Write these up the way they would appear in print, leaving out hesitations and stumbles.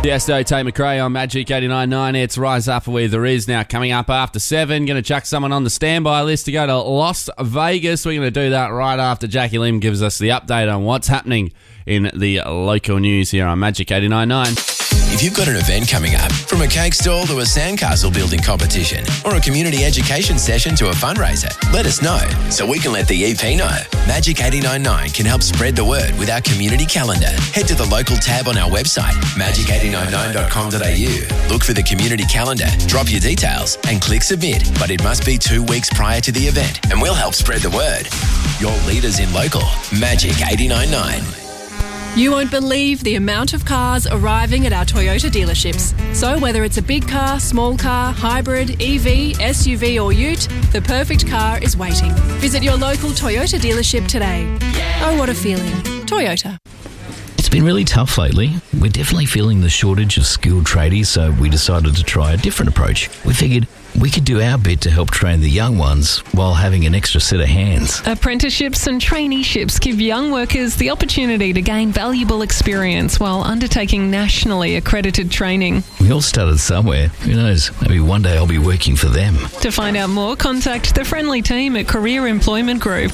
Tiesto, Tate McRae on Magic 89.9. It's Rise Up Where There Is now coming up after 7. Going to chuck someone on the standby list to go to Las Vegas. We're going to do that right after Jackie Lim gives us the update on what's happening in the local news here on Magic 89.9. If you've got an event coming up, from a cake stall to a sandcastle building competition or a community education session to a fundraiser, let us know so we can let the EP know. Magic 89.9 can help spread the word with our community calendar. Head to the local tab on our website, magic899.com.au. Look for the community calendar, drop your details and click submit. But it must be 2 weeks prior to the event and we'll help spread the word. Your leaders in local, Magic 89.9. You won't believe the amount of cars arriving at our Toyota dealerships. So whether it's a big car, small car, hybrid, EV, SUV or ute, the perfect car is waiting. Visit your local Toyota dealership today. Oh, what a feeling. Toyota. It's been really tough lately. We're definitely feeling the shortage of skilled tradies, so we decided to try a different approach. We figured we could do our bit to help train the young ones while having an extra set of hands. Apprenticeships and traineeships give young workers the opportunity to gain valuable experience while undertaking nationally accredited training. We all started somewhere. Who knows? Maybe one day I'll be working for them. To find out more, contact the friendly team at Career Employment Group,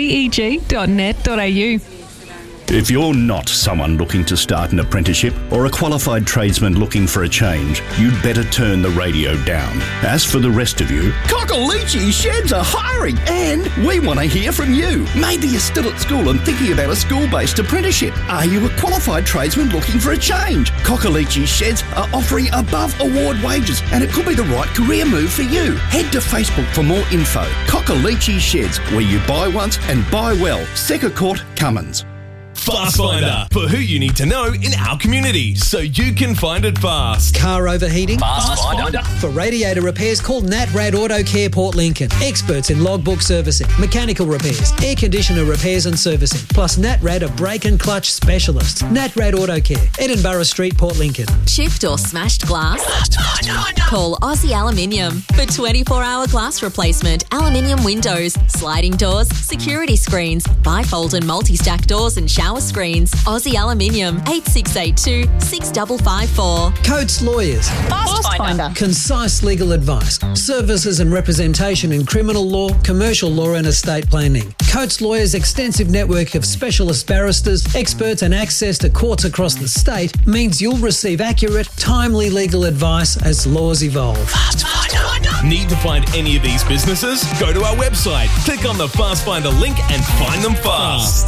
ceg.net.au. If you're not someone looking to start an apprenticeship or a qualified tradesman looking for a change, you'd better turn the radio down. As for the rest of you, Cockalichi Sheds are hiring and we want to hear from you. Maybe you're still at school and thinking about a school-based apprenticeship. Are you a qualified tradesman looking for a change? Cockalichi Sheds are offering above award wages and it could be the right career move for you. Head to Facebook for more info. Cockalichi Sheds, where you buy once and buy well. Secker Court, Cummins. Fast Finder, for who you need to know in our community, so you can find it fast. Car overheating? Fast Finder. For radiator repairs, call NatRad Auto Care Port Lincoln. Experts in logbook servicing, mechanical repairs, air conditioner repairs and servicing. Plus NatRad are brake and clutch specialists. NatRad Auto Care, Edinburgh Street, Port Lincoln. Chipped or smashed glass? Call Aussie Aluminium for 24-hour glass replacement, aluminium windows, sliding doors, security screens, bifold and multi-stack doors and shower screens. Aussie Aluminium, 8682 6554. Coates Lawyers. Fast Finder. Concise legal advice, services and representation in criminal law, commercial law and estate planning. Coates Lawyers' extensive network of specialist barristers, experts and access to courts across the state means you'll receive accurate, timely legal advice as laws evolve. Fast Finder. Need to find any of these businesses? Go to our website, click on the Fast Finder link and find them fast.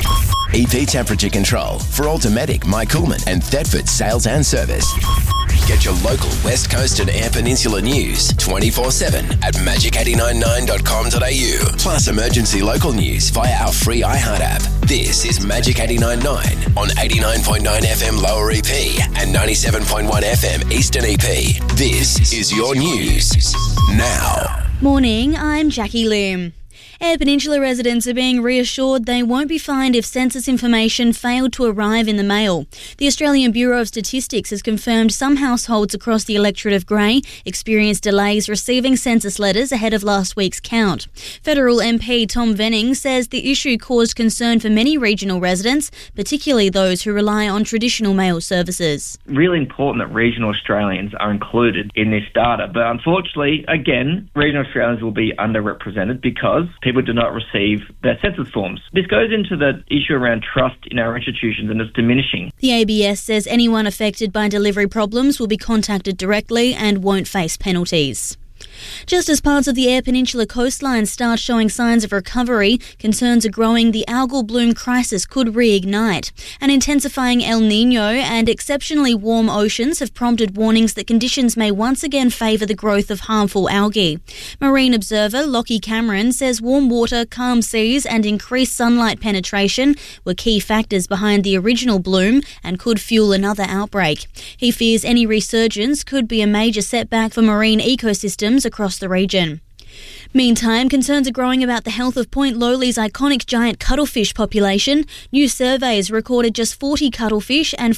EP Temperature Control for Automatic, Mike Coolman and Thetford Sales and Service. Get your local West Coast and Eyre Peninsula news 24/7 at magic899.com.au. Plus emergency local news via our free iHeart app. This is Magic 89.9 on 89.9 FM Lower EP and 97.1 FM Eastern EP. This is your news now. Morning, I'm Jackie Lim. Eyre Peninsula residents are being reassured they won't be fined if census information failed to arrive in the mail. The Australian Bureau of Statistics has confirmed some households across the electorate of Grey experienced delays receiving census letters ahead of last week's count. Federal MP Tom Venning says the issue caused concern for many regional residents, particularly those who rely on traditional mail services. Really important that regional Australians are included in this data, but unfortunately, again, regional Australians will be underrepresented because people do not receive their census forms. This goes into the issue around trust in our institutions and it's diminishing. The ABS says anyone affected by delivery problems will be contacted directly and won't face penalties. Just as parts of the Eyre Peninsula coastline start showing signs of recovery, concerns are growing the algal bloom crisis could reignite. An intensifying El Niño and exceptionally warm oceans have prompted warnings that conditions may once again favour the growth of harmful algae. Marine observer Lockie Cameron says warm water, calm seas and increased sunlight penetration were key factors behind the original bloom and could fuel another outbreak. He fears any resurgence could be a major setback for marine ecosystems across the region. Meantime, concerns are growing about the health of Point Lowly's iconic giant cuttlefish population. New surveys recorded just 40 cuttlefish and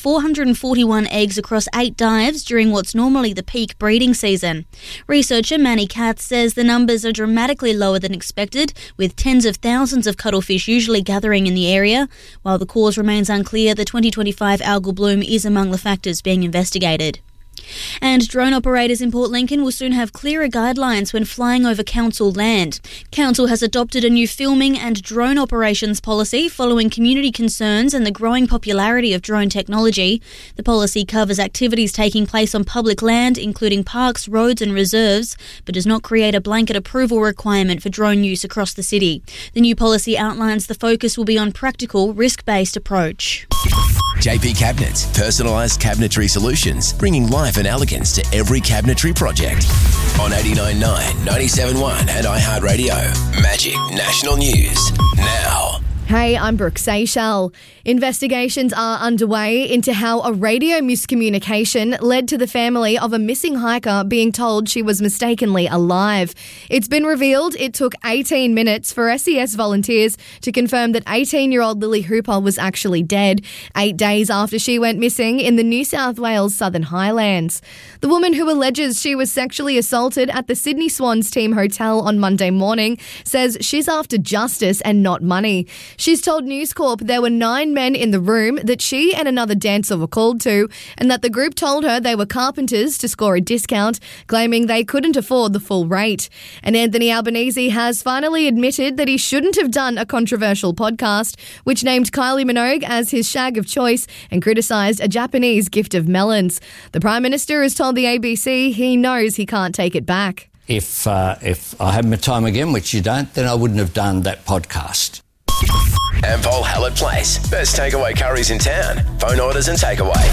441 eggs across 8 dives during what's normally the peak breeding season. Researcher Manny Katz says the numbers are dramatically lower than expected, with tens of thousands of cuttlefish usually gathering in the area. While the cause remains unclear, the 2025 algal bloom is among the factors being investigated. And drone operators in Port Lincoln will soon have clearer guidelines when flying over council land. Council has adopted a new filming and drone operations policy following community concerns and the growing popularity of drone technology. The policy covers activities taking place on public land, including parks, roads and reserves, but does not create a blanket approval requirement for drone use across the city. The new policy outlines the focus will be on practical, risk-based approach. JP Cabinets, personalised cabinetry solutions, bringing life and elegance to every cabinetry project. On 89.9, 97.1 and iHeartRadio. Magic National News. Now. Hey, I'm Brooke Seychelles. Investigations are underway into how a radio miscommunication led to the family of a missing hiker being told she was mistakenly alive. It's been revealed it took 18 minutes for SES volunteers to confirm that 18-year-old Lily Hooper was actually dead, 8 days after she went missing in the New South Wales Southern Highlands. The woman who alleges she was sexually assaulted at the Sydney Swans team hotel on Monday morning says she's after justice and not money. She's told News Corp there were 9 men in the room that she and another dancer were called to, and that the group told her they were carpenters to score a discount, claiming they couldn't afford the full rate. And Anthony Albanese has finally admitted that he shouldn't have done a controversial podcast, which named Kylie Minogue as his shag of choice and criticised a Japanese gift of melons. The Prime Minister has told the ABC he knows he can't take it back. If I had my time again, which you don't, then I wouldn't have done that podcast. Ampol Hallett Place. Best takeaway curries in town. Phone orders and takeaway.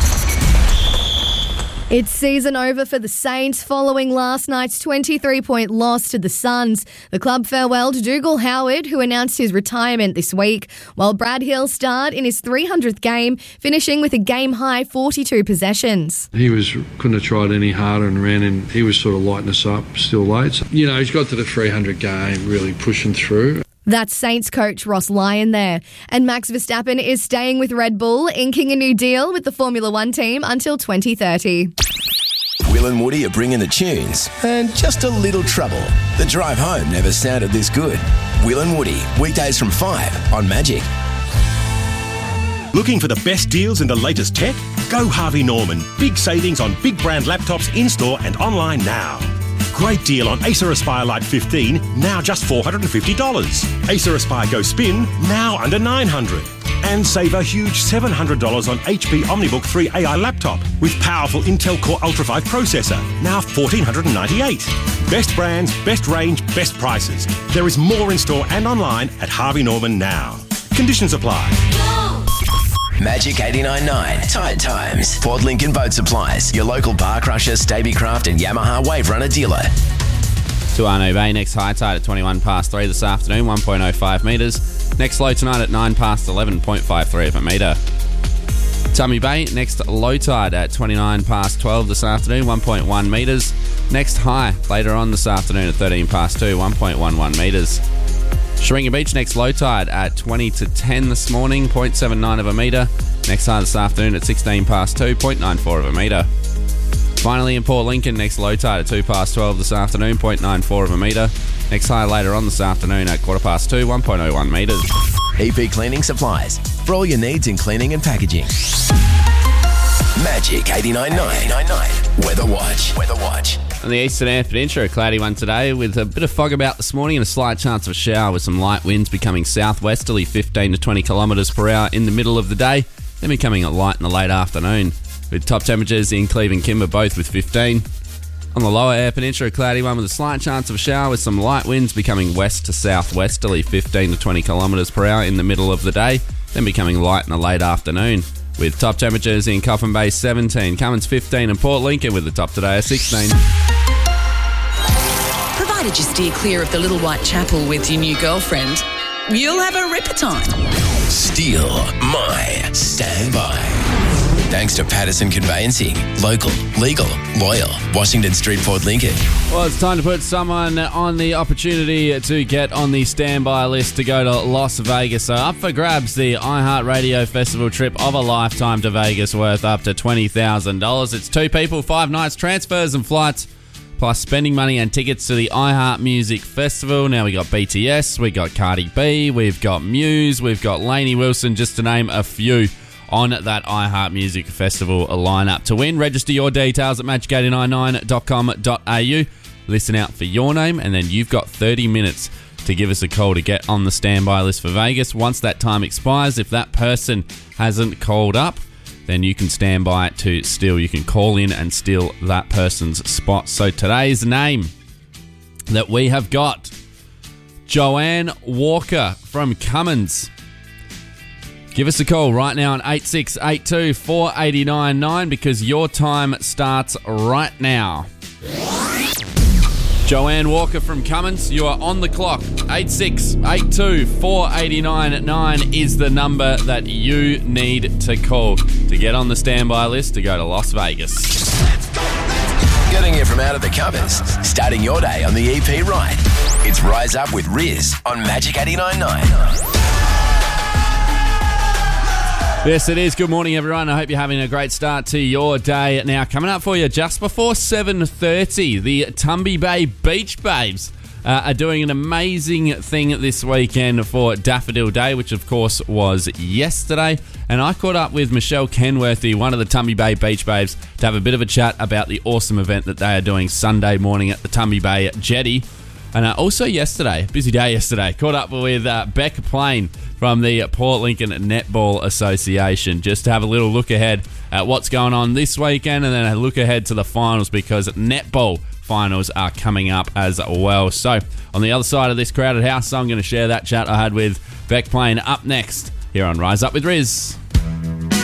It's season over for the Saints following last night's 23-point loss to the Suns. The club farewelled Dougal Howard, who announced his retirement this week, while Brad Hill starred in his 300th game, finishing with a game-high 42 possessions. He couldn't have tried any harder and ran, and he was sort of lighting us up still late. So, he's got to the 300 game, really pushing through. That's Saints coach Ross Lyon there. And Max Verstappen is staying with Red Bull, inking a new deal with the Formula One team until 2030. Will and Woody are bringing the tunes and just a little trouble. The drive home never sounded this good. Will and Woody, weekdays from 5 on Magic. Looking for the best deals in the latest tech? Go Harvey Norman. Big savings on big brand laptops in-store and online now. Great deal on Acer Aspire Lite 15, now just $450. Acer Aspire Go Spin, now under $900. And save a huge $700 on HP OmniBook 3 AI laptop with powerful Intel Core Ultra 5 processor, now $1,498. Best brands, best range, best prices. There is more in store and online at Harvey Norman now. Conditions apply. Magic 89.9. Tide Times. Port Lincoln Boat Supplies. Your local bar crusher, Stabicraft and Yamaha Wave Runner dealer. To Arno Bay, next high tide at 21 past 3 this afternoon, 1.05 metres. Next low tonight at 9 past 11.53 of a metre. Tummy Bay, next low tide at 29 past 12 this afternoon, 1.1 metres. Next high later on this afternoon at 13 past 2, 1.11 metres. Shringa Beach, next low tide at 20 to 10 this morning, 0.79 of a metre. Next high this afternoon at 16 past 2, 0.94 of a metre. Finally in Port Lincoln, next low tide at 2 past 12 this afternoon, 0.94 of a metre. Next high later on this afternoon at 1/4 past 2, 1.01 metres. EP Cleaning Supplies, for all your needs in cleaning and packaging. Magic 89.9. Weather Watch. On the eastern Eyre Peninsula, a cloudy one today with a bit of fog about this morning and a slight chance of a shower with some light winds becoming southwesterly 15 to 20 kilometres per hour in the middle of the day, then becoming light in the late afternoon, with top temperatures in Cleve and Kimber both with 15. On the lower Eyre Peninsula, a cloudy one with a slight chance of a shower with some light winds becoming west to southwesterly 15 to 20 kilometres per hour in the middle of the day, then becoming light in the late afternoon, with top temperatures in Coffin Bay 17, Cummins 15 and Port Lincoln with the top today of 16. Provided you steer clear of the Little White Chapel with your new girlfriend, you'll have a ripper time. Steal My Standby. Thanks to Patterson Conveyancing. Local, legal, loyal. Washington Street, Port Lincoln. Well, it's time to put someone on the opportunity to get on the standby list to go to Las Vegas. So up for grabs, the iHeartRadio Festival trip of a lifetime to Vegas worth up to $20,000. It's 2 people, 5 nights, transfers and flights, plus spending money and tickets to the iHeart Music Festival. Now we got BTS, we got Cardi B, we've got Muse, we've got Lainey Wilson, just to name a few on that iHeart Music Festival lineup. To win, register your details at magic899.com.au. Listen out for your name, and then you've got 30 minutes to give us a call to get on the standby list for Vegas. Once that time expires, if that person hasn't called up, then you can stand by to steal. You can call in and steal that person's spot. So today's name that we have got, Joanne Walker from Cummins. Give us a call right now on 8682 489 9 because your time starts right now. Joanne Walker from Cummins, you are on the clock. 8682 489 9 is the number that you need to call to get on the standby list to go to Las Vegas. Getting it from out of the covers. Starting your day on the EP right. It's Rise Up with Riz on Magic 89.9. Yes, it is. Good morning, everyone. I hope you're having a great start to your day. Now, coming up for you just before 7:30, the Tumby Bay Beach Babes are doing an amazing thing this weekend for Daffodil Day, which, of course, was yesterday. And I caught up with Michelle Kenworthy, one of the Tumby Bay Beach Babes, to have a bit of a chat about the awesome event that they are doing Sunday morning at the Tumby Bay Jetty. And also yesterday, busy day yesterday, caught up with Beck Plain from the Port Lincoln Netball Association just to have a little look ahead at what's going on this weekend and then a look ahead to the finals because netball finals are coming up as well. So on the other side of this crowded house, I'm going to share that chat I had with Beck Plain up next here on Rise Up with Riz.